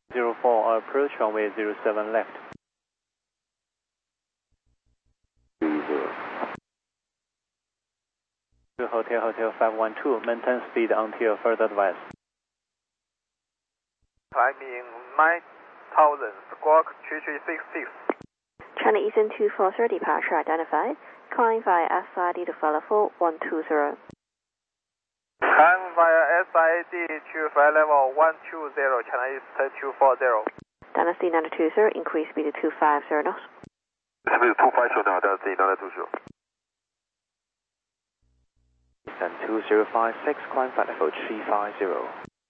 04 approach, runway 07 left. 30. Hotel 512, maintain speed until further advice. Climbing 9000, squawk 3366. China Eastern 2430, departure identified. Climb via SID to follow 4120. Climb via SID to flight level 120, China Eastern 240. Dynasty 920, increase speed to 250 knots. Speed 250 now, Dynasty 920. Eastern 2056, climb flight level 350.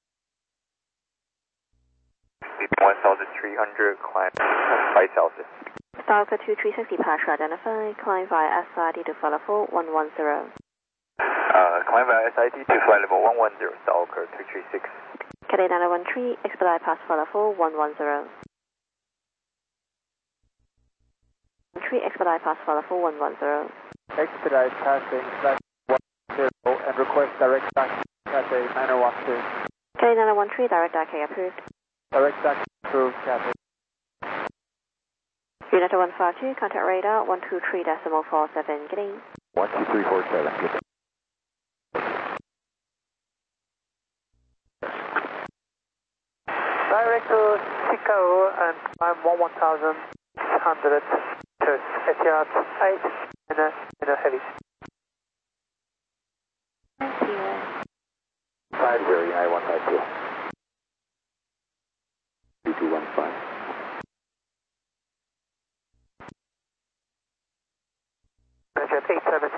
1300, climb 5000. Stalker 2360, departure identified. Climb via SID to follow 4110. Climb via SID to flight level 110, Stalker 236. Cathay 913, expedite past follow 4110. Expedite past follow 4110. Expedite passing flight 10 and request direct taxi Cathay 9012. Cathay 913, direct DACA approved. Direct taxi approved, Cathay. United 152, contact radar 123.47, getting 12347, Direct to Chicago and climb 11,600 to Etihad 8 in a heavy. 50 United 152. 2215. Jet 87